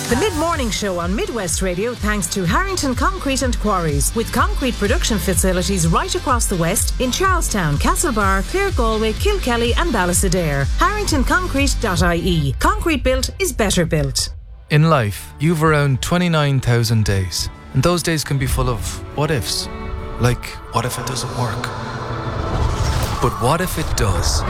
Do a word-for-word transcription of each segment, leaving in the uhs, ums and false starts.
The mid-morning show on Midwest Radio thanks to Harrington Concrete and Quarries, with concrete production facilities right across the West in Charlestown, Castlebar, Clare Galway, Kilkelly and Ballisadair. harrington concrete dot I E. Concrete built is better built. In life, you've around twenty-nine thousand days, and those days can be full of what-ifs. Like, what if it doesn't work? But what if it does?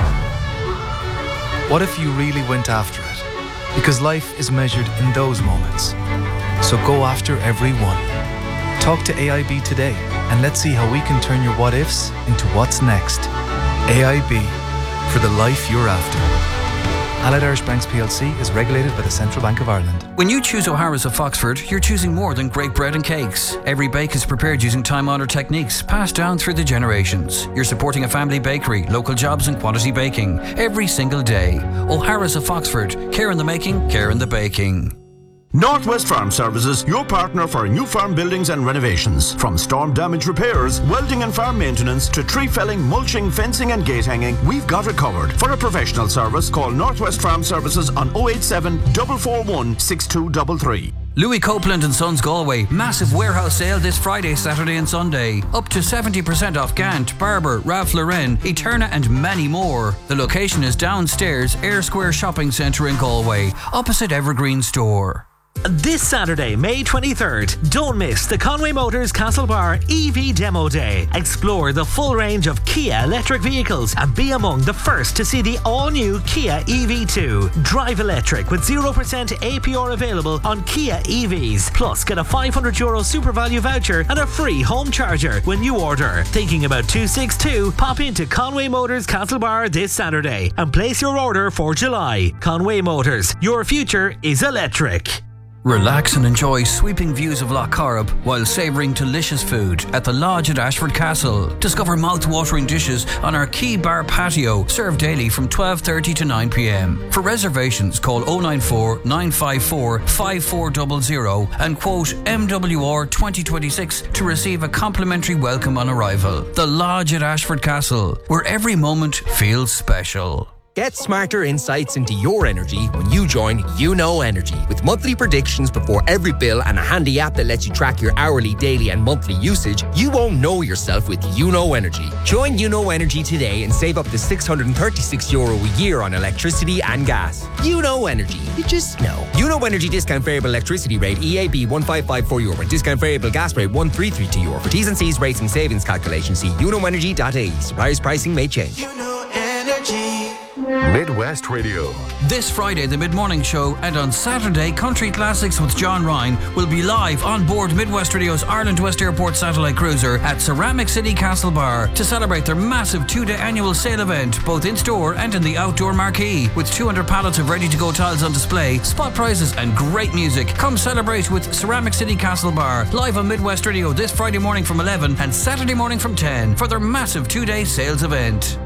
What if you really went after it? Because life is measured in those moments. So go after every one. Talk to A I B today, and let's see how we can turn your what-ifs into what's next. A I B, for the life you're after. Allied Irish Banks P L C is regulated by the Central Bank of Ireland. When you choose O'Hara's of Foxford, you're choosing more than great bread and cakes. Every bake is prepared using time-honoured techniques passed down through the generations. You're supporting a family bakery, local jobs and quality baking every single day. O'Hara's of Foxford. Care in the making, care in the baking. Northwest Farm Services, your partner for new farm buildings and renovations. From storm damage repairs, welding and farm maintenance to tree felling, mulching, fencing and gate hanging, we've got it covered. For a professional service, call Northwest Farm Services on oh eight seven, four four one, six two three three. Louis Copeland and Sons Galway. Massive warehouse sale this Friday, Saturday and Sunday. Up to seventy percent off Gant, Barber, Ralph Lauren, Eterna and many more. The location is downstairs, Air Square Shopping Centre in Galway, opposite Evergreen Store. This Saturday, May twenty-third, don't miss the Conway Motors Castlebar E V Demo Day. Explore the full range of Kia electric vehicles and be among the first to see the all-new Kia E V two. Drive electric with zero percent A P R available on Kia E Vs. Plus, get a five hundred euro super value voucher and a free home charger when you order. Thinking about two sixty-two? Pop into Conway Motors Castlebar this Saturday and place your order for July. Conway Motors, your future is electric. Relax and enjoy sweeping views of Loch Corrib while savouring delicious food at the Lodge at Ashford Castle. Discover mouth-watering dishes on our Key Bar patio, served daily from twelve thirty to nine p.m. For reservations, call oh nine four, nine five four, five four zero zero and quote M W R twenty twenty-six to receive a complimentary welcome on arrival. The Lodge at Ashford Castle, where every moment feels special. Get smarter insights into your energy when you join You Know Energy. With monthly predictions before every bill and a handy app that lets you track your hourly, daily and monthly usage, you won't know yourself with You Know Energy. Join You Know Energy today and save up to six hundred thirty-six euro a year on electricity and gas. You Know Energy. You just know. You Know Energy discount variable electricity rate E A B one five five four euro and discount variable gas rate one three three two euro. For T's and C's, rates and savings calculations, see you know energy dot I E. Suppliers pricing may change. You Know Energy. Midwest Radio. This Friday, the mid-morning show, and on Saturday, Country Classics with John Ryan will be live on board Midwest Radio's Ireland West Airport satellite cruiser at Ceramic City Castlebar to celebrate their massive two-day annual sale event, both in-store and in the outdoor marquee. With two hundred pallets of ready-to-go tiles on display, spot prizes and great music. Come celebrate with Ceramic City Castlebar, live on Midwest Radio this Friday morning from eleven and Saturday morning from ten for their massive two-day sales event.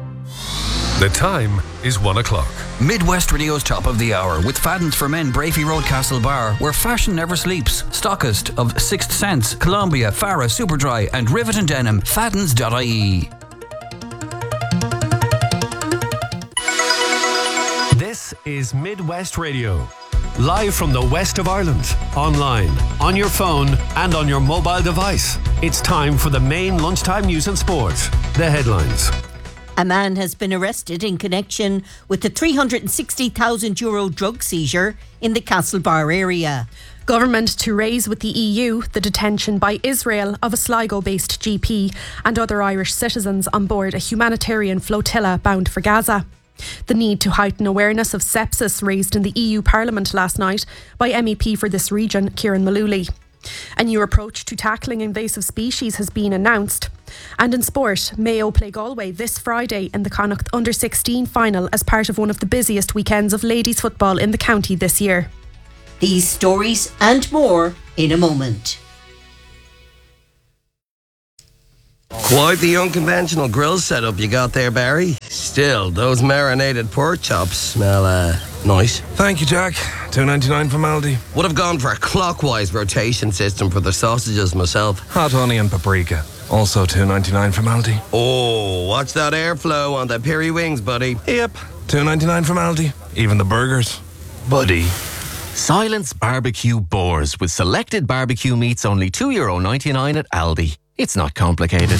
The time is one o'clock. Midwest Radio's Top of the Hour with Fadden's for Men, Brafey Road, Castlebar, where fashion never sleeps. Stockist of Sixth Sense, Columbia, Farah, Superdry and Rivet and Denim. Faddens dot I E. This is Midwest Radio. Live from the west of Ireland, online, on your phone and on your mobile device. It's time for the main lunchtime news and sport. The headlines. A man has been arrested in connection with the three hundred sixty thousand euro drug seizure in the Castlebar area. Government to raise with the E U the detention by Israel of a Sligo-based G P and other Irish citizens on board a humanitarian flotilla bound for Gaza. The need to heighten awareness of sepsis raised in the E U Parliament last night by M E P for this region, Kieran Mullooly. A new approach to tackling invasive species has been announced. And in sport, Mayo play Galway this Friday in the Connacht under sixteen final as part of one of the busiest weekends of ladies football in the county this year. These stories and more in a moment. Quite the unconventional grill setup you got there, Barry. Still, those marinated pork chops smell uh, nice. Thank you, Jack. two ninety-nine from Aldi. Would have gone for a clockwise rotation system for the sausages myself. Hot honey and paprika. Also two ninety-nine from Aldi. Oh, watch that airflow on the peri wings, buddy. Yep, two ninety-nine from Aldi. Even the burgers. Buddy. Silence Barbecue Boars with selected barbecue meats only two euro ninety-nine at Aldi. It's not complicated.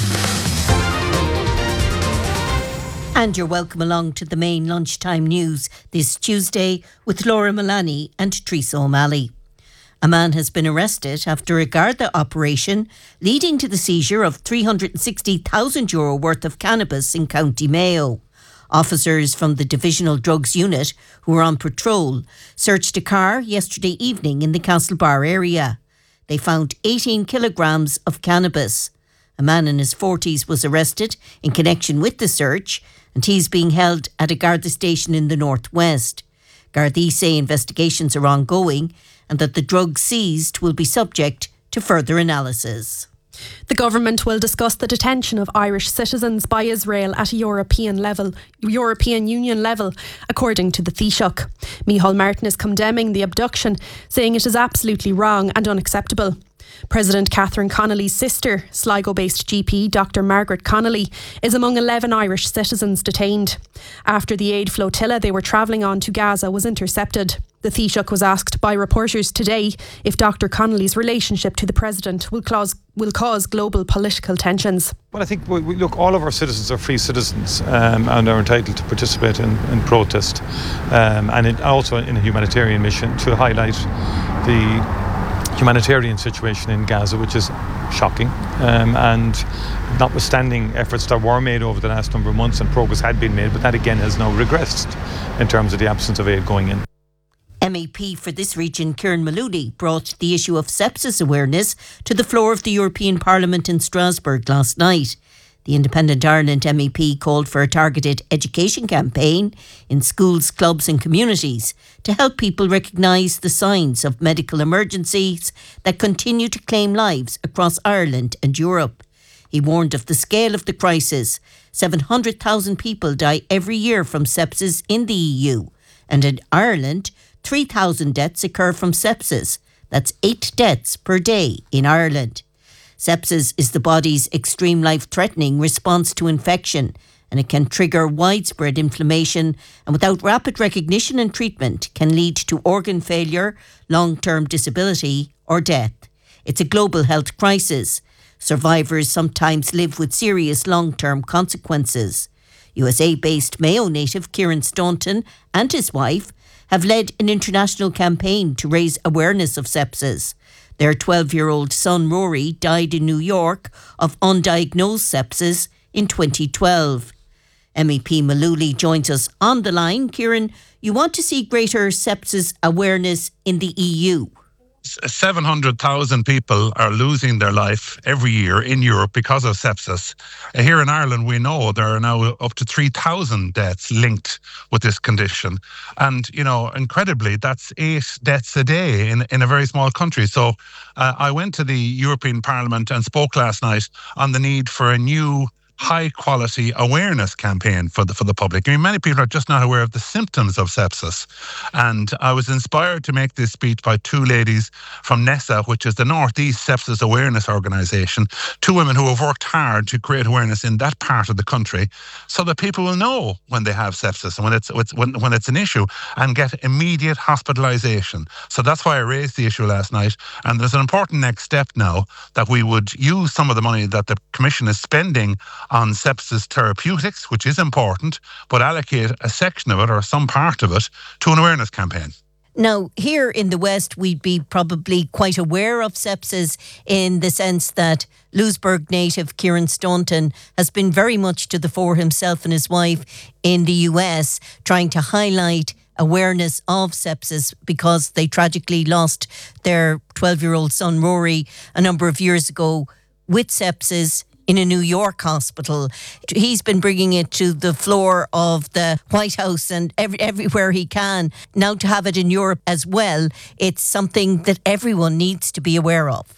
And you're welcome along to the main lunchtime news this Tuesday with Laura Mullaney and Teresa O'Malley. A man has been arrested after a Garda operation leading to the seizure of three hundred sixty thousand euro worth of cannabis in County Mayo. Officers from the Divisional Drugs Unit, who were on patrol, searched a car yesterday evening in the Castlebar area. They found eighteen kilograms of cannabis. A man in his forties was arrested in connection with the search, and he's being held at a Garda station in the northwest. Gardaí say investigations are ongoing and that the drugs seized will be subject to further analysis. The government will discuss the detention of Irish citizens by Israel at a European level, European Union level, according to the Taoiseach. Micheál Martin is condemning the abduction, saying it is absolutely wrong and unacceptable. President Catherine Connolly's sister, Sligo-based G P Doctor Margaret Connolly, is among eleven Irish citizens detained. After the aid flotilla they were travelling on to Gaza was intercepted. The Taoiseach was asked by reporters today if Doctor Connolly's relationship to the President will cause, will cause global political tensions. Well, I think, we, we, look, all of our citizens are free citizens um, and are entitled to participate in, in protest um, and in, also in a humanitarian mission to highlight the humanitarian situation in Gaza, which is shocking, um, and notwithstanding efforts that were made over the last number of months and progress had been made, but that again has now regressed in terms of the absence of aid going in. M E P for this region, Kieran Malooly, brought the issue of sepsis awareness to the floor of the European Parliament in Strasbourg last night. The Independent Ireland M E P called for a targeted education campaign in schools, clubs and communities to help people recognise the signs of medical emergencies that continue to claim lives across Ireland and Europe. He warned of the scale of the crisis. seven hundred thousand people die every year from sepsis in the E U, and in Ireland, three thousand deaths occur from sepsis. That's eight deaths per day in Ireland. Sepsis is the body's extreme life-threatening response to infection, and it can trigger widespread inflammation and without rapid recognition and treatment can lead to organ failure, long-term disability or death. It's a global health crisis. Survivors sometimes live with serious long-term consequences. U S A-based Mayo native Kieran Staunton and his wife have led an international campaign to raise awareness of sepsis. Their twelve-year-old son Rory died in New York of undiagnosed sepsis in twenty twelve. M E P Malooly joins us on the line. Kieran, you want to see greater sepsis awareness in the E U? seven hundred thousand people are losing their life every year in Europe because of sepsis. Here in Ireland, we know there are now up to three thousand deaths linked with this condition. And, you know, incredibly, that's eight deaths a day in, in a very small country. So uh, I went to the European Parliament and spoke last night on the need for a new high-quality awareness campaign for the for the public. I mean, many people are just not aware of the symptoms of sepsis. And I was inspired to make this speech by two ladies from NESA, which is the Northeast Sepsis Awareness Organisation, two women who have worked hard to create awareness in that part of the country so that people will know when they have sepsis and when it's, it's when, when it's an issue and get immediate hospitalisation. So that's why I raised the issue last night. And there's an important next step now that we would use some of the money that the Commission is spending on sepsis therapeutics, which is important, but allocate a section of it or some part of it to an awareness campaign. Now, here in the West, we'd be probably quite aware of sepsis in the sense that Louisburg native Kieran Staunton has been very much to the fore himself and his wife in the U S, trying to highlight awareness of sepsis because they tragically lost their twelve-year-old son Rory a number of years ago with sepsis in a New York hospital. He's been bringing it to the floor of the White House and every, everywhere he can. Now to have it in Europe as well, it's something that everyone needs to be aware of.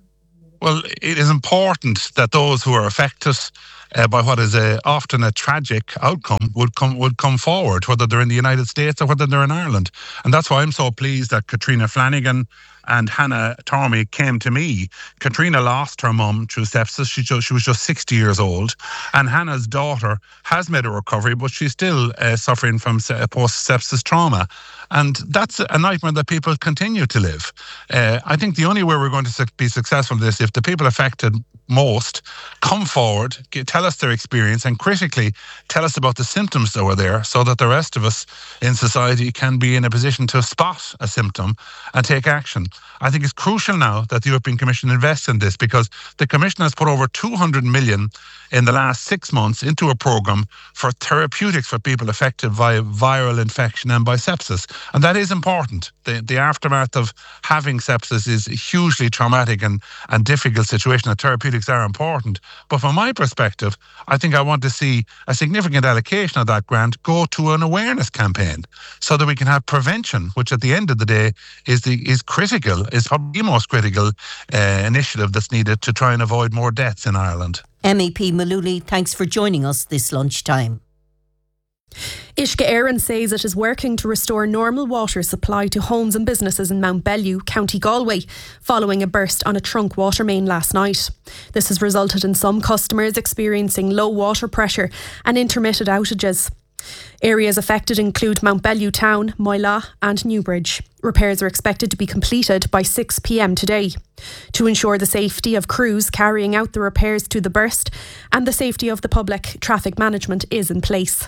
Well, it is important that those who are affected uh, by what is a, often a tragic outcome would come would come forward, whether they're in the United States or whether they're in Ireland. And that's why I'm so pleased that Katrina Flanagan, and Hannah Tormey came to me. Katrina lost her mum through sepsis. She, just, she was just sixty years old. And Hannah's daughter has made a recovery, but she's still uh, suffering from post-sepsis trauma. And that's a nightmare that people continue to live. Uh, I think the only way we're going to be successful in this, if the people affected most come forward, get, tell us their experience, and critically tell us about the symptoms that were there, so that the rest of us in society can be in a position to spot a symptom and take action. I think it's crucial now that the European Commission invests in this, because the Commission has put over two hundred million in the last six months into a programme for therapeutics for people affected by viral infection and by sepsis. And that is important. The, the aftermath of having sepsis is a hugely traumatic and, and difficult situation. And therapeutics are important. But from my perspective, I think I want to see a significant allocation of that grant go to an awareness campaign, so that we can have prevention, which at the end of the day is the is critical, is probably the most critical uh, initiative that's needed to try and avoid more deaths in Ireland. M E P Mullooly, thanks for joining us this lunchtime. Uisce Éireann says it is working to restore normal water supply to homes and businesses in Mount Bellew, County Galway, following a burst on a trunk water main last night. This has resulted in some customers experiencing low water pressure and intermittent outages. Areas affected include Mount Bellew Town, Moyla and Newbridge. Repairs are expected to be completed by six p m today. To ensure the safety of crews carrying out the repairs to the burst and the safety of the public, traffic management is in place.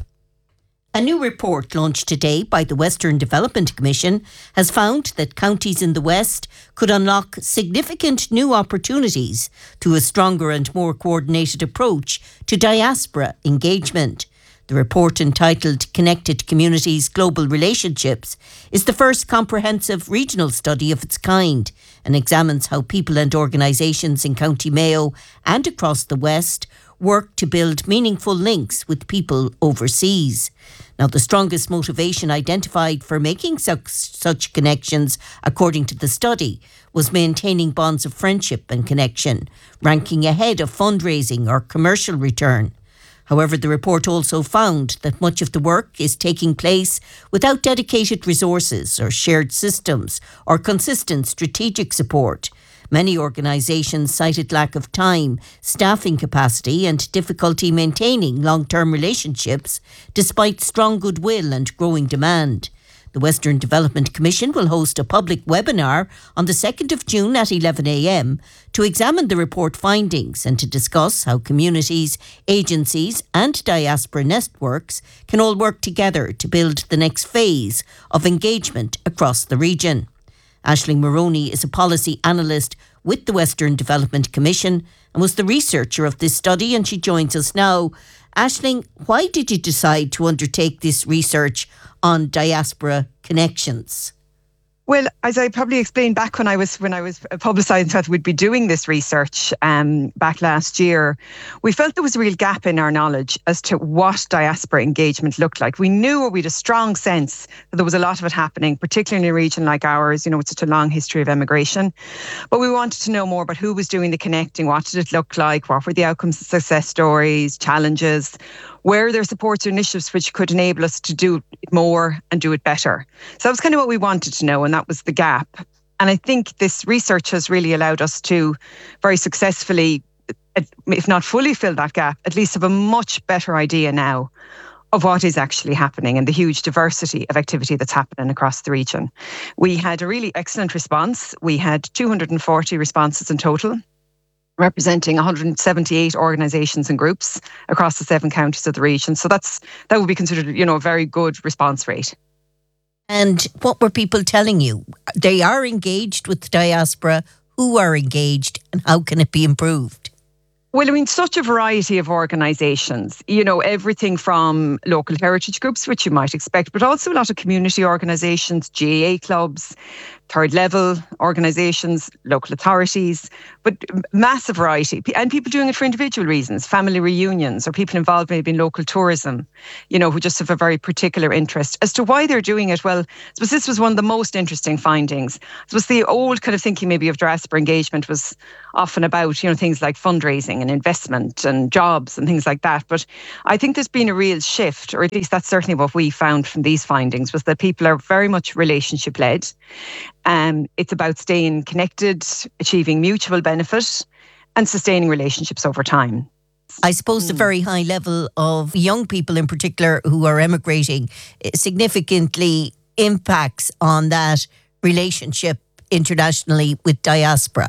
A new report launched today by the Western Development Commission has found that counties in the West could unlock significant new opportunities through a stronger and more coordinated approach to diaspora engagement. The report, entitled Connected Communities Global Relationships, is the first comprehensive regional study of its kind and examines how people and organisations in County Mayo and across the West work to build meaningful links with people overseas. Now, the strongest motivation identified for making such, such connections, according to the study, was maintaining bonds of friendship and connection, ranking ahead of fundraising or commercial return. However, the report also found that much of the work is taking place without dedicated resources or shared systems or consistent strategic support. Many organisations cited lack of time, staffing capacity and difficulty maintaining long-term relationships despite strong goodwill and growing demand. The Western Development Commission will host a public webinar on the second of June at eleven a m to examine the report findings and to discuss how communities, agencies and diaspora networks can all work together to build the next phase of engagement across the region. Aisling Moroney is a policy analyst with the Western Development Commission and was the researcher of this study, and she joins us now. Aisling, why did you decide to undertake this research on diaspora connections? Well, as I probably explained back when I was when I was publicising that we'd be doing this research um, back last year, we felt there was a real gap in our knowledge as to what diaspora engagement looked like. We knew, or we had a strong sense that there was a lot of it happening, particularly in a region like ours, you know, with such a long history of emigration. But we wanted to know more about who was doing the connecting, what did it look like, what were the outcomes, success stories, challenges, where are there supports or initiatives which could enable us to do it more and do it better. So that was kind of what we wanted to know, and that was the gap. And I think this research has really allowed us to very successfully, if not fully fill that gap, at least have a much better idea now of what is actually happening and the huge diversity of activity that's happening across the region. We had a really excellent response. We had two hundred forty responses in total, representing one hundred seventy-eight organisations and groups across the seven counties of the region. So that's that would be considered, you know, a very good response rate. And what were people telling you? They are engaged with the diaspora. Who are engaged, and how can it be improved? Well, I mean, such a variety of organisations, you know, everything from local heritage groups, which you might expect, but also a lot of community organisations, G A A clubs, third level organisations, local authorities, but massive variety. And people doing it for individual reasons, family reunions, or people involved maybe in local tourism, you know, who just have a very particular interest. As to why they're doing it, well, I suppose this was one of the most interesting findings. I suppose the old kind of thinking maybe of diaspora engagement was often about, you know, things like fundraising and investment and jobs and things like that. But I think there's been a real shift, or at least that's certainly what we found from these findings, was that people are very much relationship led. Um, it's about staying connected, achieving mutual benefit, and sustaining relationships over time. I suppose the very high level of young people in particular who are emigrating significantly impacts on that relationship internationally with diaspora.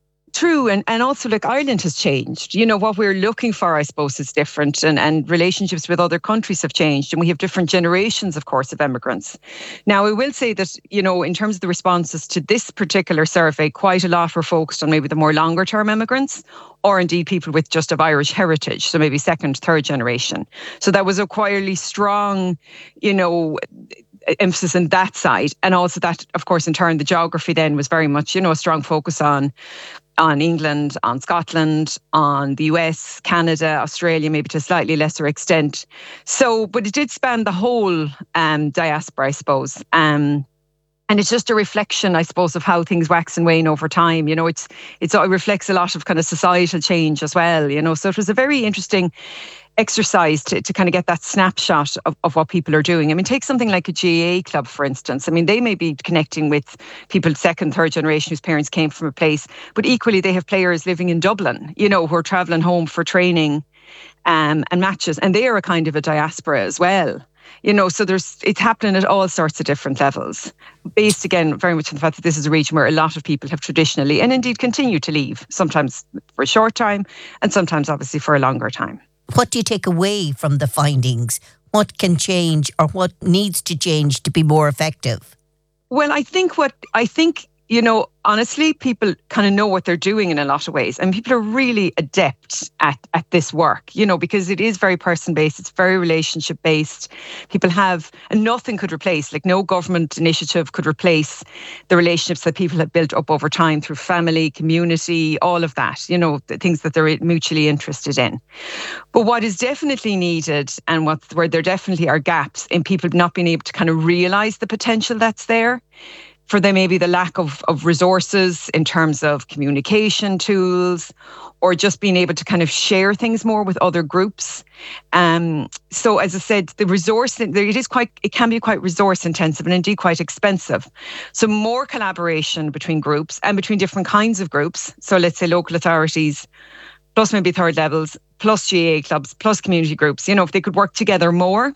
True, and, and also like Ireland has changed. You know, what we're looking for, I suppose, is different, and, and relationships with other countries have changed, and we have different generations, of course, of immigrants. Now, I will say that, you know, in terms of the responses to this particular survey, quite a lot were focused on maybe the more longer term immigrants, or indeed people with just of Irish heritage, so maybe second, third generation. So that was a quietly strong, you know, emphasis on that side. And also that, of course, in turn, the geography then was very much, you know, a strong focus on on England, on Scotland, on the U S, Canada, Australia, maybe to a slightly lesser extent. So, but it did span the whole um, diaspora, I suppose. Um, and it's just a reflection, I suppose, of how things wax and wane over time. You know, it's, it's it reflects a lot of kind of societal change as well, you know. So it was a very interesting exercise to, to kind of get that snapshot of, of what people are doing. I mean, take something like a G A A club, for instance. I mean, they may be connecting with people second, third generation whose parents came from a place, but equally they have players living in Dublin, you know, who are travelling home for training um, and matches. And they are a kind of a diaspora as well. You know, so there's it's happening at all sorts of different levels, based again very much on the fact that this is a region where a lot of people have traditionally and indeed continue to leave, sometimes for a short time and sometimes obviously for a longer time. What do you take away from the findings? What can change or what needs to change to be more effective? Well, I think what I think, you know, honestly, people kind of know what they're doing in a lot of ways. And people are really adept at, at this work, you know, because it is very person-based. It's very relationship-based. People have, and nothing could replace, like no government initiative could replace the relationships that people have built up over time through family, community, all of that, you know, the things that they're mutually interested in. But what is definitely needed, and what where there definitely are gaps in people not being able to kind of realise the potential that's there, for them maybe the lack of, of resources in terms of communication tools, or just being able to kind of share things more with other groups. Um, so as I said, the resource, it is quite, it can be quite resource intensive and indeed quite expensive. So more collaboration between groups and between different kinds of groups. So let's say local authorities, plus maybe third levels, plus G A A clubs, plus community groups, you know, if they could work together more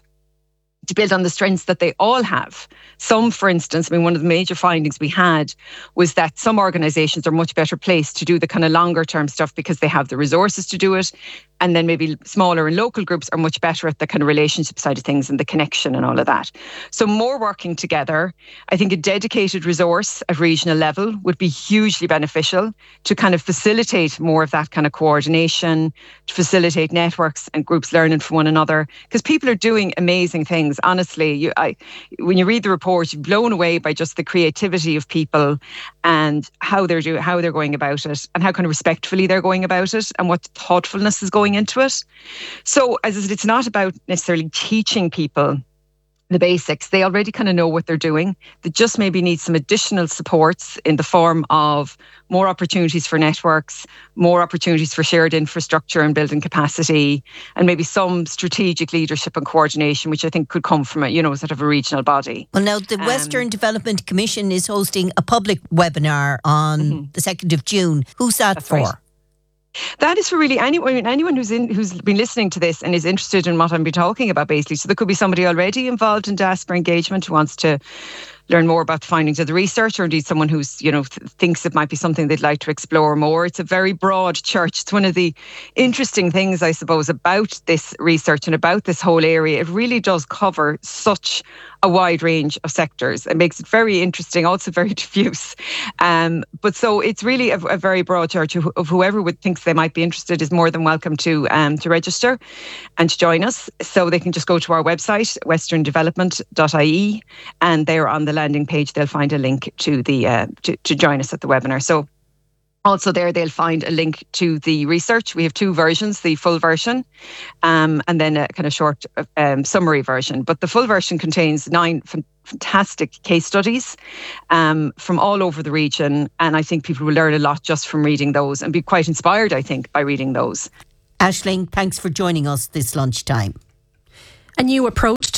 to build on the strengths that they all have. Some, for instance, I mean, one of the major findings we had was that some organisations are much better placed to do the kind of longer term stuff because they have the resources to do it. And then maybe smaller and local groups are much better at the kind of relationship side of things and the connection and all of that. So more working together. I think a dedicated resource at regional level would be hugely beneficial to kind of facilitate more of that kind of coordination, to facilitate networks and groups learning from one another. Because people are doing amazing things. Honestly, you, I, when you read the report, you're blown away by just the creativity of people and how they're doing, how they're going about it, and how kind of respectfully they're going about it, and what thoughtfulness is going into it. So as I said, it's not about necessarily teaching people the basics. They already kind of know what they're doing. They just maybe need some additional supports in the form of more opportunities for networks, more opportunities for shared infrastructure and building capacity, and maybe some strategic leadership and coordination, which I think could come from a, you know, sort of a regional body. Well, now the Um, Western Development Commission is hosting a public webinar on Mm-hmm. the second of June. Who's that for? right. That is for really anyone, anyone who's in, who's been listening to this and is interested in what I'm been talking about, basically. So there could be somebody already involved in diaspora engagement who wants to learn more about the findings of the research, or indeed someone who's, you know, th- thinks it might be something they'd like to explore more. It's a very broad church. It's one of the interesting things, I suppose, about this research and about this whole area. It really does cover such a wide range of sectors. It makes it very interesting, also very diffuse. Um, but so it's really a, a very broad church of, of whoever would thinks they might be interested is more than welcome to um, to register and to join us. So they can just go to our website, western development dot I E, and there on the landing page they'll find a link to the uh, to, to join us at the webinar. So also there they'll find a link to the research. We have two versions, the full version um, and then a kind of short um, summary version. But the full version contains nine f- fantastic case studies um, from all over the region. And I think people will learn a lot just from reading those and be quite inspired, I think, by reading those. Aisling, thanks for joining us this lunchtime. A new approach to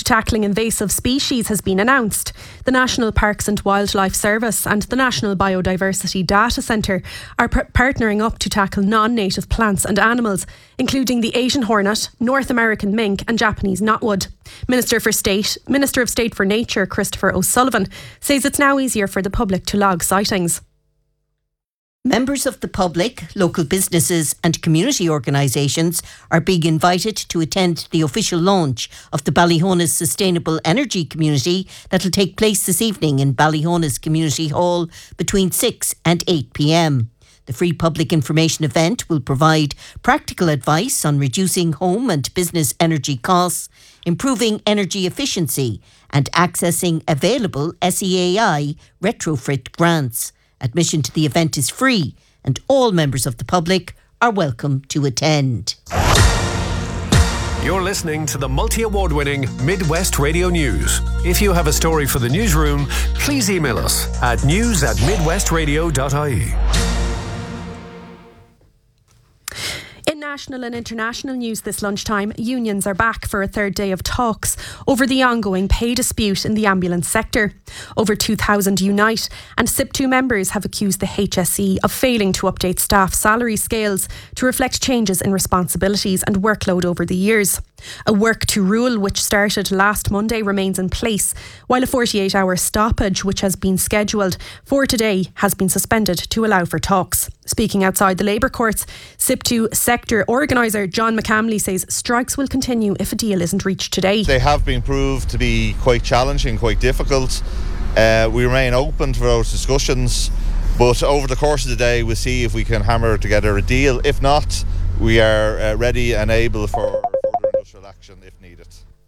to tackling invasive species has been announced. The National Parks and Wildlife Service and the National Biodiversity Data Centre are p- partnering up to tackle non-native plants and animals, including the Asian hornet, North American mink and Japanese knotwood. Minister for State, Minister of State for Nature, Christopher O'Sullivan, says it's now easier for the public to log sightings. Members of the public, local businesses and community organisations are being invited to attend the official launch of the Ballyhonas Sustainable Energy Community that will take place this evening in Ballyhonas Community Hall between six and eight p.m. The free public information event will provide practical advice on reducing home and business energy costs, improving energy efficiency and accessing available S E A I retrofit grants. Admission to the event is free and all members of the public are welcome to attend. You're listening to the multi-award winning Midwest Radio News. If you have a story for the newsroom, please email us at news at midwestradio dot I E. In national and international news this lunchtime, unions are back for a third day of talks over the ongoing pay dispute in the ambulance sector. Over two thousand Unite and S I P two members have accused the H S E of failing to update staff salary scales to reflect changes in responsibilities and workload over the years. A work to rule which started last Monday remains in place, while a forty-eight hour stoppage which has been scheduled for today has been suspended to allow for talks. Speaking outside the Labour courts, S I P two sector organiser John McCamley says strikes will continue if a deal isn't reached today. They have been proved to be quite challenging, quite difficult. Uh, we remain open to those discussions, but over the course of the day we'll see if we can hammer together a deal. If not, we are uh, ready and able for action if needed.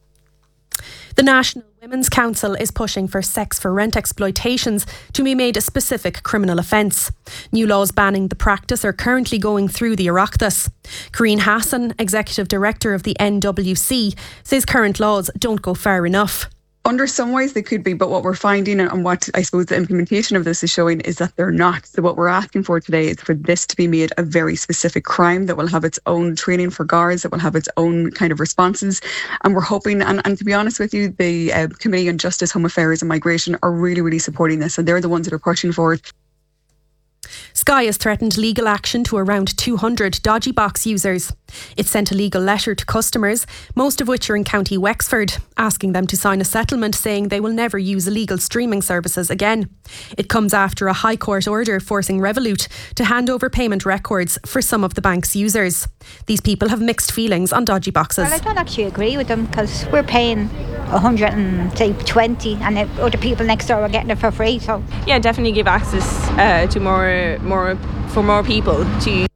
The National Women's Council is pushing for sex for rent exploitations to be made a specific criminal offence. New laws banning the practice are currently going through the Oireachtas. Karine Hassan, Executive Director of the N W C, says current laws don't go far enough. Under some ways they could be, but what we're finding and what I suppose the implementation of this is showing is that they're not. So what we're asking for today is for this to be made a very specific crime that will have its own training for guards, that will have its own kind of responses. And we're hoping, and, and to be honest with you, the uh, Committee on Justice, Home Affairs and Migration are really, really supporting this, and they're the ones that are pushing forward. Sky has threatened legal action to around two hundred Dodgy Box users. It sent a legal letter to customers, most of which are in County Wexford, asking them to sign a settlement saying they will never use illegal streaming services again. It comes after a High Court order forcing Revolut to hand over payment records for some of the bank's users. These people have mixed feelings on Dodgy Boxes. Well, I don't actually agree with them because we're paying one hundred and say twenty and other people next door are getting it for free. So yeah, definitely give access uh, to more, more for more people to.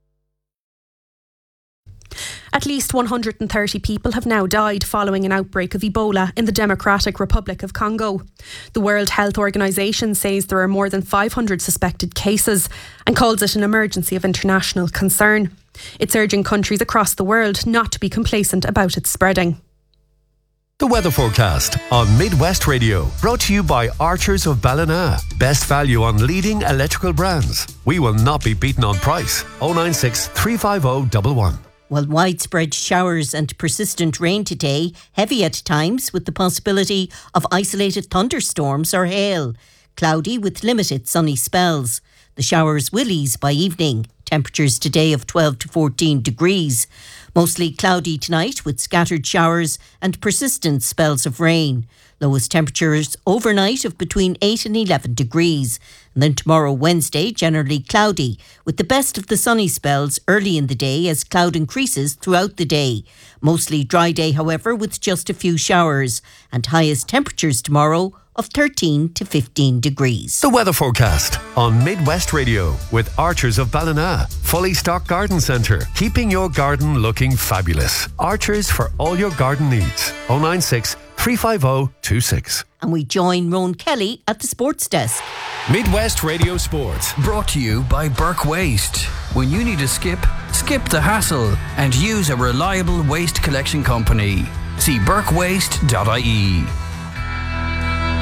At least one hundred thirty people have now died following an outbreak of Ebola in the Democratic Republic of Congo. The World Health Organization says there are more than five hundred suspected cases and calls it an emergency of international concern. It's urging countries across the world not to be complacent about its spreading. The weather forecast on Midwest Radio, brought to you by Archers of Ballina. Best value on leading electrical brands. We will not be beaten on price. oh nine six, three five oh, one one. Well, widespread showers and persistent rain today, heavy at times with the possibility of isolated thunderstorms or hail. Cloudy with limited sunny spells. The showers will ease by evening. Temperatures today of twelve to fourteen degrees. Mostly cloudy tonight with scattered showers and persistent spells of rain. Lowest temperatures overnight of between eight and eleven degrees. And then tomorrow, Wednesday, generally cloudy, with the best of the sunny spells early in the day as cloud increases throughout the day. Mostly dry day, however, with just a few showers. And highest temperatures tomorrow of thirteen to fifteen degrees. The weather forecast on Midwest Radio with Archers of Ballina. Fully stocked garden centre, keeping your garden looking fabulous. Archers for all your garden needs. oh nine six, three five oh, two six. And we join Rowan Kelly at the sports desk. Midwest Radio Sports. Brought to you by Burke Waste. When you need to skip, skip the hassle and use a reliable waste collection company. See burke waste dot I E.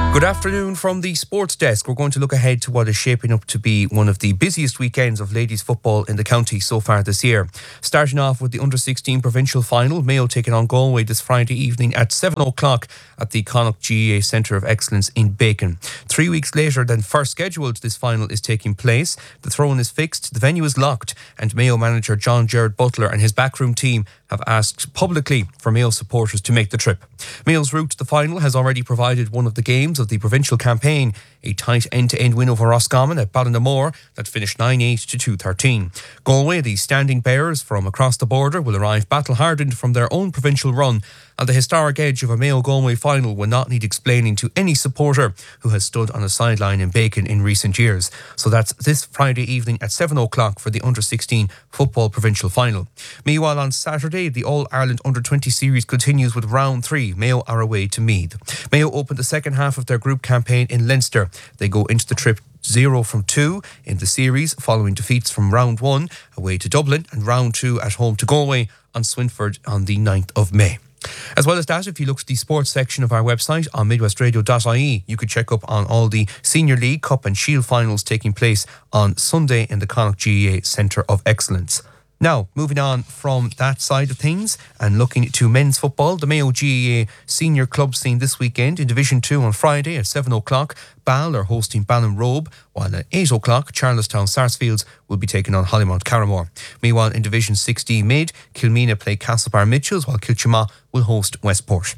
Good afternoon from the Sports Desk. We're going to look ahead to what is shaping up to be one of the busiest weekends of ladies football in the county so far this year. Starting off with the under sixteen provincial final, Mayo taking on Galway this Friday evening at seven o'clock at the Connacht G A A Centre of Excellence in Bacon. Three weeks later than first scheduled, this final is taking place. The throw-in is fixed, the venue is locked, and Mayo manager John Gerard Butler and his backroom team have asked publicly for Mayo supporters to make the trip. Mayo's route to the final has already provided one of the games of the provincial campaign, a tight end-to-end win over Roscommon at Ballinamoor that finished nine eight to two thirteen. Galway, the standing bearers from across the border, will arrive battle-hardened from their own provincial run, and the historic edge of a Mayo-Galway final will not need explaining to any supporter who has stood on a sideline in Bacon in recent years. So that's this Friday evening at seven o'clock for the under sixteen football provincial final. Meanwhile, on Saturday, the All-Ireland under twenty series continues with round three. Mayo are away to Meath. Mayo opened the second half of their group campaign in Leinster. They go into the trip zero from two in the series following defeats from round one away to Dublin and round two at home to Galway on Swinford on the ninth of May. As well as that, if you look at the sports section of our website on midwest radio dot I E, you could check up on all the Senior League, Cup and Shield finals taking place on Sunday in the Connacht G A A Centre of Excellence. Now, moving on from that side of things and looking to men's football, the Mayo G A A senior club scene this weekend in Division two on Friday at seven o'clock. Ball are hosting Ballinrobe, while at eight o'clock, Charlestown Sarsfields will be taking on Hollymount Carramore. Meanwhile, in Division six D mid, Kilmena play Castlebar Mitchells, while Kilchima will host Westport.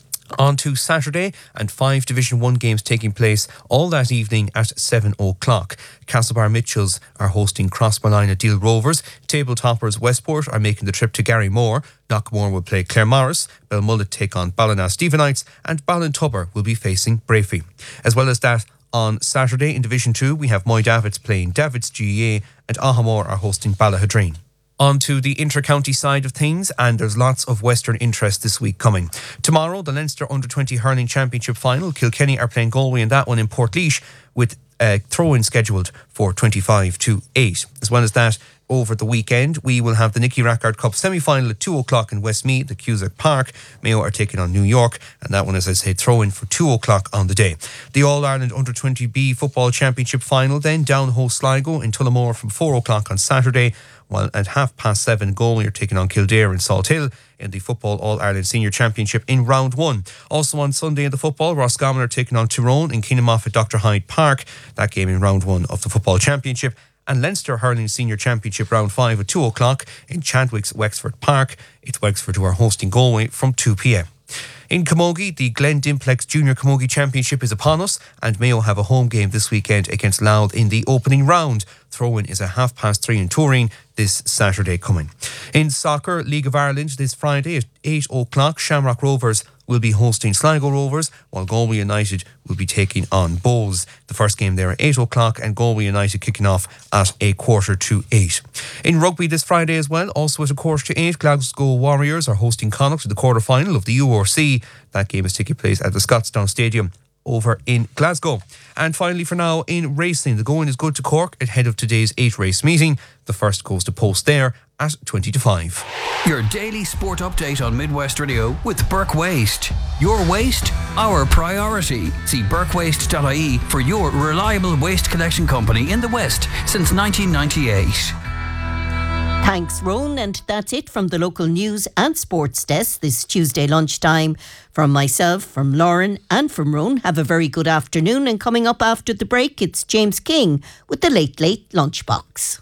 On to Saturday, and five Division one games taking place all that evening at seven o'clock. Castlebar Mitchells are hosting Crossmolina Deal Rovers. Table toppers Westport are making the trip to Garrymore. Knockmore will play Claremorris. Belmullet take on Ballina Stephenites, and Ballintubber will be facing Brafey. As well as that, on Saturday in Division two, we have Moy Davids playing Davids G A A, and Ahamore are hosting Ballahadreen. On to the inter-county side of things, and there's lots of Western interest this week coming. Tomorrow, the Leinster under twenty Hurling Championship final. Kilkenny are playing Galway in that one in Portlaoise, with a throw-in scheduled for twenty-five to eight. As well as that, over the weekend, we will have the Nicky Rackard Cup semi-final at two o'clock in Westmeath at Cusack Park. Mayo are taking on New York, and that one, as I say, throw-in for two o'clock on the day. The All-Ireland under twenty B Football Championship final then, down host Sligo in Tullamore from four o'clock on Saturday, while at half past seven, Galway are taking on Kildare in Salt Hill in the Football All-Ireland Senior Championship in round one. Also on Sunday in the football, Roscommon are taking on Tyrone in Keenamoff at Doctor Hyde Park. That game in round one of the Football Championship. And Leinster Hurling Senior Championship round five at two o'clock in Chadwick's Wexford Park. It's Wexford who are hosting Galway from two p.m. In Camogie, the Glen Dimplex Junior Camogie Championship is upon us, and Mayo have a home game this weekend against Louth in the opening round. Throw-in is at half past three in Turin this Saturday coming. In soccer, League of Ireland this Friday at eight o'clock, Shamrock Rovers will be hosting Sligo Rovers, while Galway United will be taking on Bows. The first game there at eight o'clock, and Galway United kicking off at a quarter to eight. In rugby this Friday as well, also at a quarter to eight, Glasgow Warriors are hosting Connacht to the quarter-final of the U R C. That game is taking place at the Scotstown Stadium over in Glasgow. And finally for now, in racing, the going is good to Cork ahead of today's eight race meeting. The first goes to post there at twenty to five. Your daily sport update on Midwest Radio with Burke Waste. Your waste, our priority. See burke waste dot I E for your reliable waste collection company in the West since nineteen ninety-eight. Thanks, Roan, and that's it from the local news and sports desk this Tuesday lunchtime. From myself, from Lauren and from Roan, have a very good afternoon, and coming up after the break, it's James King with the Late Late Lunchbox.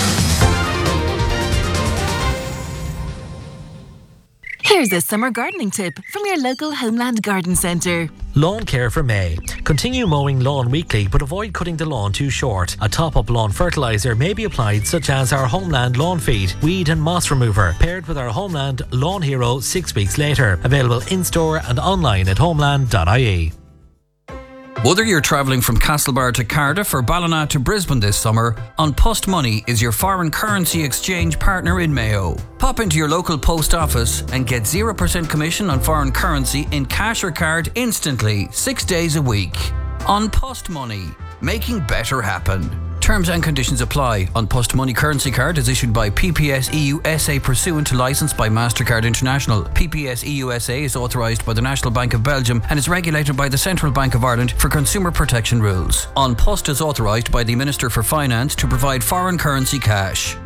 Here's a summer gardening tip from your local Homeland Garden Centre. Lawn care for May. Continue mowing lawn weekly, but avoid cutting the lawn too short. A top-up lawn fertiliser may be applied, such as our Homeland Lawn Feed, Weed and Moss Remover, paired with our Homeland Lawn Hero six weeks later. Available in-store and online at homeland dot I E. Whether you're travelling from Castlebar to Cardiff or Ballina to Brisbane this summer, An Post Money is your foreign currency exchange partner in Mayo. Pop into your local post office and get zero percent commission on foreign currency in cash or card instantly, six days a week. An Post Money, making better happen. Terms and conditions apply. An Post Money currency card is issued by P P S E U S A pursuant to licence by MasterCard International. P P S E U S A is authorised by the National Bank of Belgium and is regulated by the Central Bank of Ireland for consumer protection rules. An Post is authorised by the Minister for Finance to provide foreign currency cash.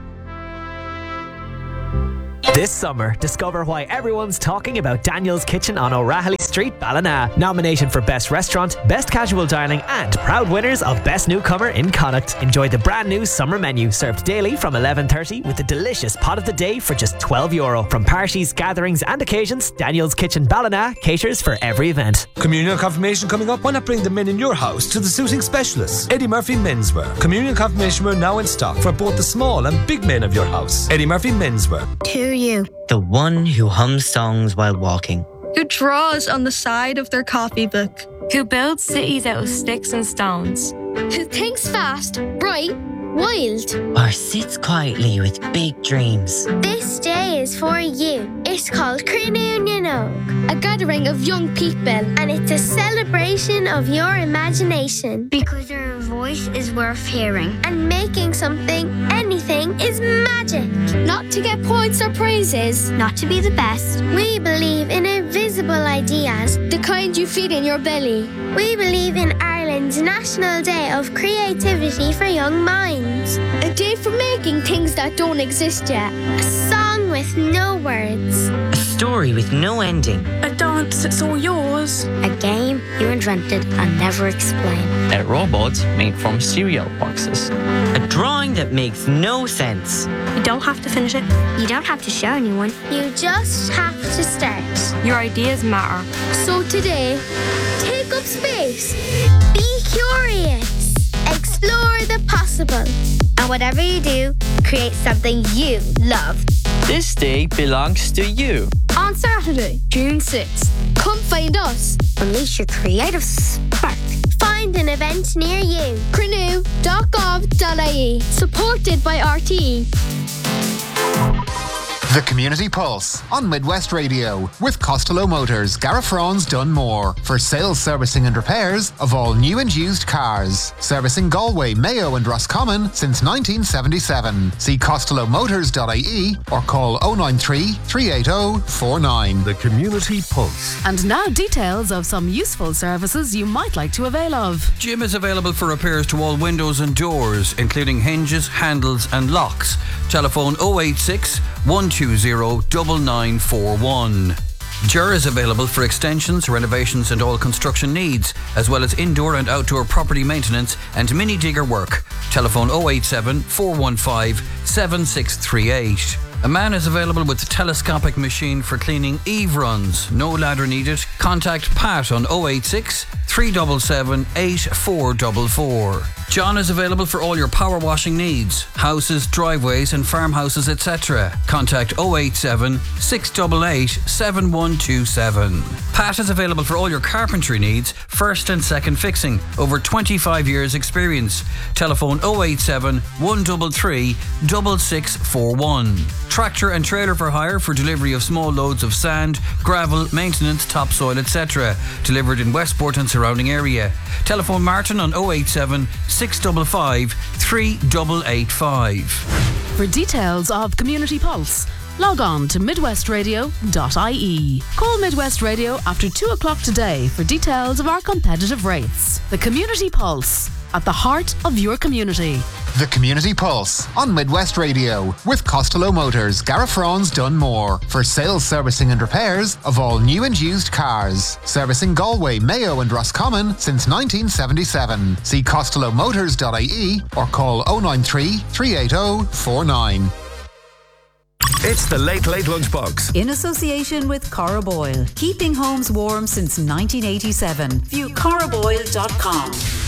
This summer, discover why everyone's talking about Daniel's Kitchen on O'Rahilly Street, Ballina. Nominated for Best Restaurant, Best Casual Dining and proud winners of Best Newcomer in Connacht. Enjoy the brand new summer menu served daily from eleven thirty with a delicious pot of the day for just twelve euro. From parties, gatherings and occasions, Daniel's Kitchen Ballina caters for every event. Communion confirmation coming up. Why not bring the men in your house to the suiting specialists? Eddie Murphy Menswear. Communion confirmation wear now in stock for both the small and big men of your house. Eddie Murphy Menswear. To you. The one who hums songs while walking. Who draws on the side of their copy book. Who builds cities out of sticks and stones. Who thinks fast, bright, wild. Or sits quietly with big dreams. This day is for you. It's called Cruinniú na nÓg, a gathering of young people, and it's a celebration of your imagination. Because your voice is worth hearing. And making something, anything, is magic. Not to get points or prizes. Not to be the best. We believe in invisible ideas. The kind you feel in your belly. We believe in Ireland's National Day of Creativity for Young Minds. A day for making things that don't exist yet. A song with no words. A story with no ending. A dance that's all yours. A game you invented and never explained. A robot made from cereal boxes. A drawing that makes no sense. You don't have to finish it. You don't have to show anyone. You just have to start. Your ideas matter. So today, take up space. Be curious. Explore the possible. And whatever you do, create something you love. This day belongs to you. On Saturday, June sixth, come find us. Unleash your creative spark. Find an event near you. cruinniú dot gov dot I E. Supported by R T E. The Community Pulse on Midwest Radio with Costello Motors, Garafrons Dunmore for sales, servicing and repairs of all new and used cars. Servicing Galway, Mayo and Roscommon since nineteen seventy-seven. See costello motors dot I E or call oh nine three, three eight oh, four nine. The Community Pulse. And now details of some useful services you might like to avail of. Jim is available for repairs to all windows and doors, including hinges, handles and locks. Telephone oh eight six, one two zero, nine nine four one. Ger is available for extensions, renovations and all construction needs, as well as indoor and outdoor property maintenance and mini digger work. Telephone oh eight seven, four one five, seven six three eight. A man is available with a telescopic machine for cleaning eave runs. No ladder needed. Contact Pat on oh eight six, three seven seven, eight four four four. John is available for all your power washing needs. Houses, driveways and farmhouses, et cetera. Contact oh eight seven, six eight eight, seven one two seven. Pat is available for all your carpentry needs, first and second fixing. Over twenty-five years experience. Telephone oh eight seven, one three three, six six four one. Tractor and trailer for hire for delivery of small loads of sand, gravel, maintenance, topsoil, et cetera. Delivered in Westport and surrounding area. Telephone Martin on oh eight seven, six five five, three eight eight five. For details of Community Pulse, log on to midwest radio dot I E. Call Midwest Radio after two o'clock today for details of our competitive rates. The Community Pulse, at the heart of your community. The Community Pulse on Midwest Radio with Costello Motors, Garafrons Dunmore for sales, servicing and repairs of all new and used cars. Servicing Galway, Mayo and Roscommon since nineteen seventy-seven. See costello motors dot I E or call oh nine three, three eight oh, four nine. It's the Late Late Lunchbox. In association with Coroboil. Keeping homes warm since nineteen eighty-seven. View coroboil dot com.